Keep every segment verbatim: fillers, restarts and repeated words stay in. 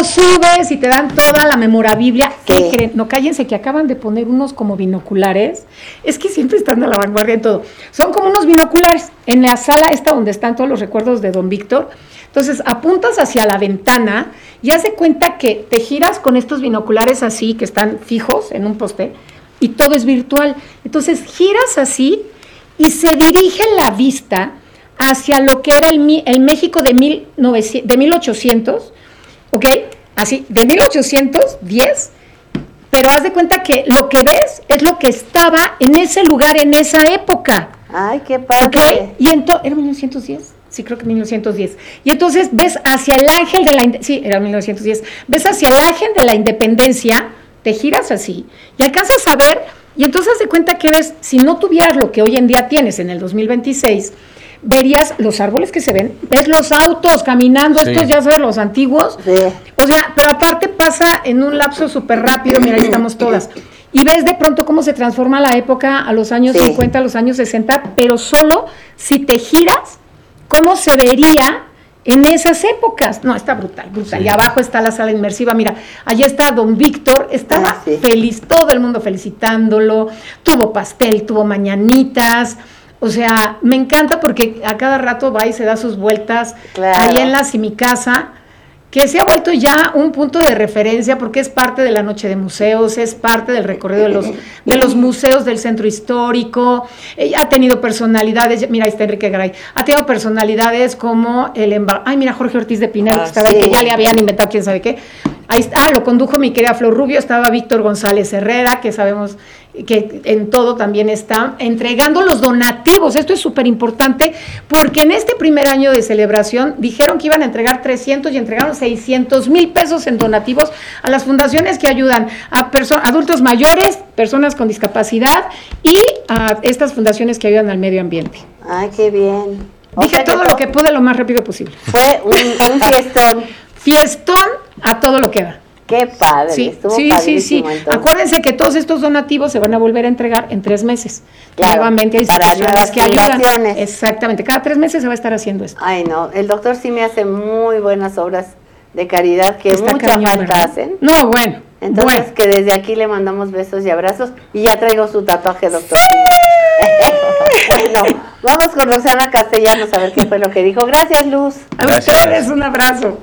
subes y te dan toda la memorabilia. ¿Qué creen? No, cállense, que acaban de poner unos como binoculares. Es que siempre están a la vanguardia en todo. Son como unos binoculares en la sala esta donde están todos los recuerdos de don Víctor. Entonces, apuntas hacia la ventana y haz de cuenta que te giras con estos binoculares así, que están fijos en un poste, y todo es virtual. Entonces, giras así y se dirige la vista hacia lo que era el, el México de, mil novecientos, de mil ochocientos, ¿ok? Así, de mil ochocientos diez, pero haz de cuenta que lo que ves es lo que estaba en ese lugar, en esa época. ¡Ay, qué padre! ¿Ok? Y entonces, ¿era mil novecientos diez? Sí, creo que mil novecientos diez. Y entonces ves hacia el ángel de la... Sí, era mil novecientos diez. Ves hacia el ángel de la independencia, te giras así, y alcanzas a ver, y entonces haz de cuenta que ves, si no tuvieras lo que hoy en día tienes en el dos mil veintiséis, verías los árboles que se ven, ves los autos caminando, sí. Estos ya sabes, los antiguos, sí. O sea, pero aparte pasa en un lapso súper rápido, mira, ahí estamos todas, y ves de pronto cómo se transforma la época a los años sí. cincuenta, a los años sesenta, pero solo si te giras, cómo se vería en esas épocas. No, está brutal, brutal. Sí. Y abajo está la sala inmersiva, mira, allí está don Víctor, estaba ah, sí. feliz, todo el mundo felicitándolo, tuvo pastel, tuvo mañanitas. O sea, me encanta porque a cada rato va y se da sus vueltas claro. ahí en la Simicasa, que se ha vuelto ya un punto de referencia porque es parte de la noche de museos, es parte del recorrido de los, de los museos del centro histórico, eh, ha tenido personalidades, mira, ahí está Enrique Garay, ha tenido personalidades como el embajador, ay, mira, Jorge Ortiz de Pinedo, ah, que estaba sí. ahí, que ya le habían inventado quién sabe qué, ahí está, ah, lo condujo mi querida Flor Rubio, estaba Víctor González Herrera, que sabemos que en todo también está, entregando los donativos. Esto es súper importante porque en este primer año de celebración dijeron que iban a entregar trescientos y entregaron seiscientos mil pesos en donativos a las fundaciones que ayudan a perso- adultos mayores, personas con discapacidad y a estas fundaciones que ayudan al medio ambiente. ¡Ay, qué bien! Dije todo lo que pude lo más rápido posible. Fue un, un fiestón. Fiestón a todo lo que da. Qué padre, sí, estuvo sí, sí, sí. Entonces. Acuérdense que todos estos donativos se van a volver a entregar en tres meses. Claro, nuevamente hay para nuevas que ayudan. fundaciones. Exactamente, cada tres meses se va a estar haciendo esto. Ay, no, el doctor sí me hace muy buenas obras de caridad que Está mucha cañón, falta ¿verdad? hacen. No, bueno. Entonces, bueno. que desde aquí le mandamos besos y abrazos y ya traigo su tatuaje, doctor. Bueno, vamos con Roxana Castellanos a ver qué fue lo que dijo. Gracias, Luz. A ustedes un abrazo.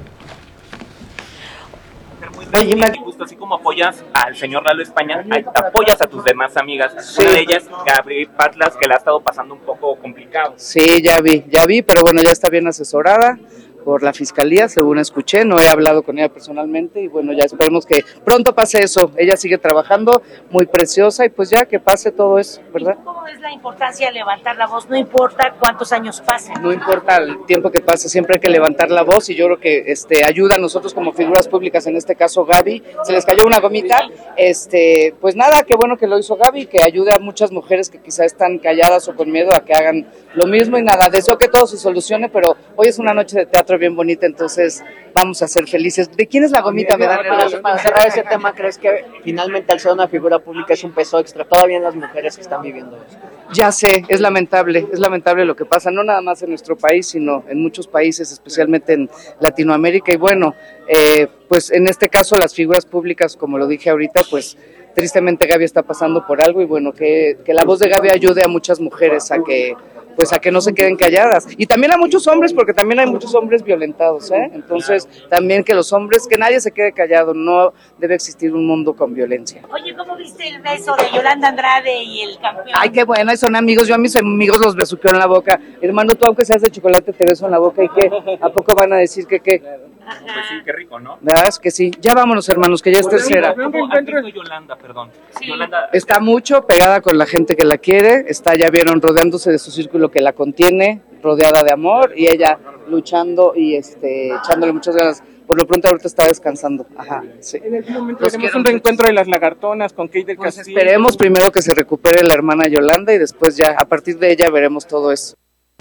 Oye, me gusta, así como apoyas al señor Lalo España, apoyas a tus demás amigas. Sí. Una de ellas, Gabriel Patlas, que la ha estado pasando un poco complicado. Sí, ya vi, ya vi, pero bueno, ya está bien asesorada por la fiscalía, según escuché, no he hablado con ella personalmente y bueno, ya esperemos que pronto pase eso. Ella sigue trabajando, muy preciosa, y pues ya que pase todo eso, ¿verdad? ¿Cómo es la importancia de levantar la voz? No importa cuántos años pasen. No importa el tiempo que pase, siempre hay que levantar la voz, y yo creo que este ayuda a nosotros como figuras públicas, en este caso Gaby, se les cayó una gomita, este pues nada, qué bueno que lo hizo Gaby, que ayude a muchas mujeres que quizá están calladas o con miedo a que hagan lo mismo, y nada, deseo que todo se solucione, pero hoy es una noche de teatro bien bonita, entonces vamos a ser felices. ¿De quién es la gomita? Me da Para cerrar ese tema, ¿crees que finalmente al ser una figura pública es un peso extra todavía en las mujeres que están viviendo eso? Ya sé, es lamentable, es lamentable lo que pasa, no nada más en nuestro país, sino en muchos países, especialmente en Latinoamérica, y bueno, eh, pues en este caso las figuras públicas, como lo dije ahorita, pues tristemente Gaby está pasando por algo, y bueno, que, que la voz de Gaby ayude a muchas mujeres a que pues a que no se queden calladas, y también a muchos hombres, porque también hay muchos hombres violentados, ¿eh? Entonces también que los hombres, que nadie se quede callado, no debe existir un mundo con violencia. Oye, ¿cómo viste el beso de Yolanda Andrade y el campeón? Ay, qué bueno, son amigos, yo a mis amigos los besuqueo en la boca, hermano, tú aunque seas de chocolate te beso en la boca, ¿y qué? ¿A poco van a decir que qué? Pues sí, qué rico, ¿no? ¿Verdad? Es que sí. Ya vámonos, hermanos, que ya es tercera. Yolanda, perdón. Sí. Yolanda está mucho pegada con la gente que la quiere, está, ya vieron, rodeándose de su círculo que la contiene, rodeada de amor, y ella luchando y este echándole muchas ganas. Por lo pronto ahorita está descansando. Ajá, sí. En algún momento tenemos un reencuentro de las lagartonas con Kate del pues Castillo. Esperemos primero que se recupere la hermana Yolanda y después ya, a partir de ella veremos todo eso.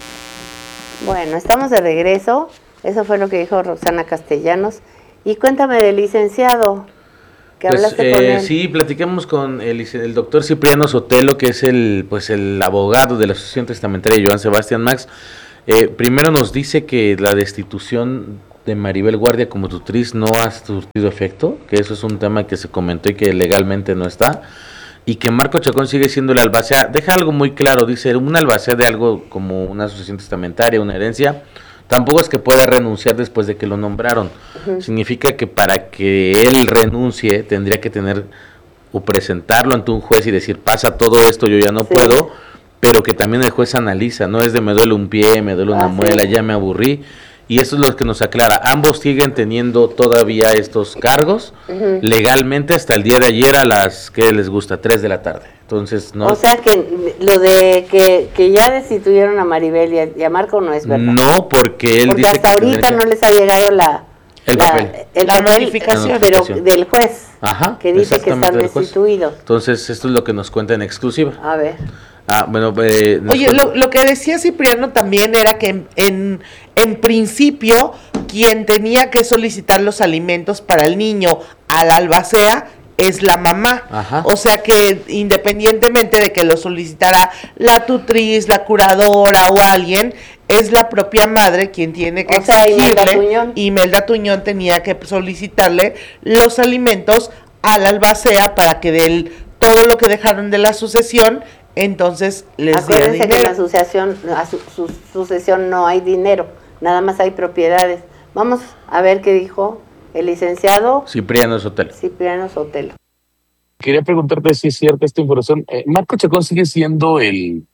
Bueno, estamos de regreso. Eso fue lo que dijo Roxana Castellanos. Y cuéntame del licenciado, que pues, hablaste eh, con él. Sí, platiquemos con el, el doctor Cipriano Sotelo, que es el pues el abogado de la Asociación Testamentaria de Joan Sebastián Max. Eh, primero nos dice que la destitución de Maribel Guardia como tutriz no ha surtido efecto, que eso es un tema que se comentó y que legalmente no está, y que Marco Chacón sigue siendo el albacea. Deja algo muy claro, dice, un albacea de algo como una asociación testamentaria, una herencia, tampoco es que pueda renunciar después de que lo nombraron. Uh-huh. Significa que para que él renuncie tendría que tener o presentarlo ante un juez y decir, pasa todo esto, yo ya no sí. puedo, pero que también el juez analiza, no es de me duele un pie, me duele una ah, muela, sí. ya me aburrí. Y eso es lo que nos aclara. Ambos siguen teniendo todavía estos cargos uh-huh. legalmente hasta el día de ayer a las que les gusta, tres de la tarde. Entonces, no. O sea que lo de que, que ya destituyeron a Maribel y a, y a Marco no es verdad. No, porque él porque dice hasta que ahorita que... no les ha llegado la el la, papel, el la papel, notificación, pero del juez. Ajá, que dice que están destituidos. Entonces, esto es lo que nos cuenta en exclusiva. A ver. Ah, bueno, eh, Oye, lo, lo que decía Cipriano también era que en, en, en principio quien tenía que solicitar los alimentos para el niño al albacea es la mamá. Ajá. O sea que independientemente de que lo solicitara la tutriz, la curadora o alguien, es la propia madre quien tiene que o sea, exigirle. Imelda Tuñón. Imelda Tuñón tenía que solicitarle los alimentos al albacea para que de él, todo lo que dejaron de la sucesión, entonces les diera dinero. Que en la sucesión, a su, su, sucesión no hay dinero, nada más hay propiedades. Vamos a ver qué dijo el licenciado Cipriano Sotelo. Cipriano Sotelo. Quería preguntarte si es cierta esta información. Eh, ¿Marco Chacón sigue siendo el,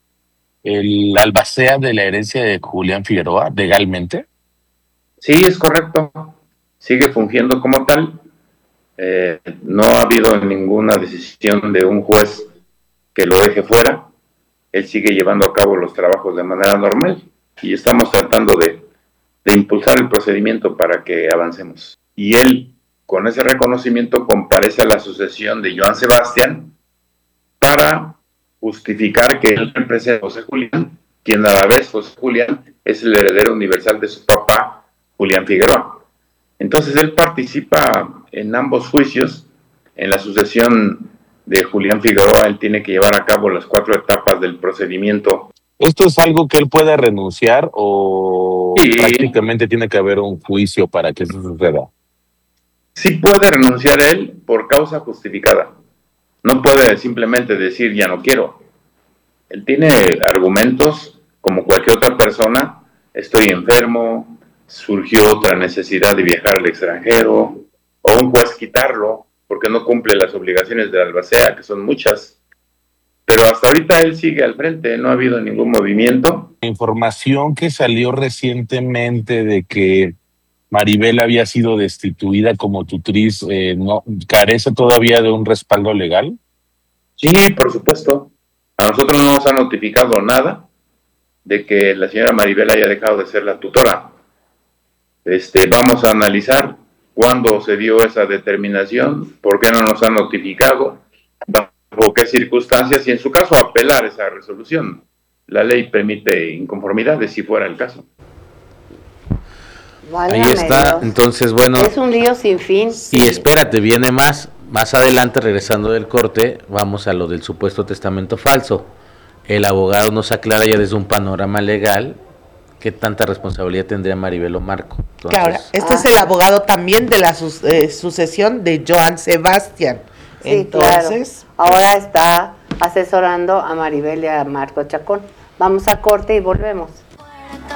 el albacea de la herencia de Julián Figueroa legalmente? Sí, es correcto. Sigue fungiendo como tal. Eh, no ha habido ninguna decisión de un juez que lo deje fuera. Él sigue llevando a cabo los trabajos de manera normal y estamos tratando de, de impulsar el procedimiento para que avancemos. Y él, con ese reconocimiento, comparece a la sucesión de Joan Sebastián para justificar que él representa a José Julián, quien a la vez José Julián es el heredero universal de su papá, Julián Figueroa. Entonces él participa en ambos juicios. En la sucesión de Julián Figueroa, él tiene que llevar a cabo las cuatro etapas del procedimiento. ¿Esto es algo que él pueda renunciar o sí. prácticamente tiene que haber un juicio para que eso suceda? Sí puede renunciar él por causa justificada. No puede simplemente decir ya no quiero. Él tiene argumentos como cualquier otra persona. Estoy enfermo, surgió otra necesidad de viajar al extranjero, o un juez quitarlo porque no cumple las obligaciones de la albacea, que son muchas. Pero hasta ahorita él sigue al frente, no ha habido ningún movimiento. Información que salió recientemente de que Maribel había sido destituida como tutriz, eh, ¿no carece todavía de un respaldo legal? Sí, por supuesto. A nosotros no nos ha notificado nada de que la señora Maribel haya dejado de ser la tutora. Este, vamos a analizar cuándo se dio esa determinación, por qué no nos han notificado, bajo qué circunstancias y en su caso apelar esa resolución. La ley permite inconformidades si fuera el caso. Válgame Ahí está, Dios. Entonces bueno. Es un lío sin fin. Y espérate, viene más, más adelante regresando del corte, vamos a lo del supuesto testamento falso. El abogado nos aclara ya desde un panorama legal qué tanta responsabilidad tendría Maribel o Marco. Entonces, claro, este ah. es el abogado también de la su, eh, sucesión de Joan Sebastián. Sí, entonces, claro. Ahora está asesorando a Maribel y a Marco Chacón. Vamos a corte y volvemos.